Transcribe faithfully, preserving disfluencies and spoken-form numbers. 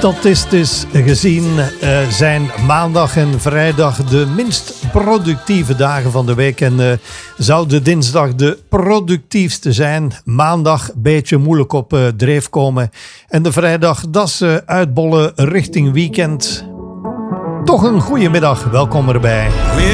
Statistisch gezien uh, zijn maandag en vrijdag de minst productieve dagen van de week. En uh, zou de dinsdag de productiefste zijn. Maandag een beetje moeilijk op uh, dreef komen. En de vrijdag, dat is uh, uitbollen richting weekend. Toch een goede middag, welkom erbij.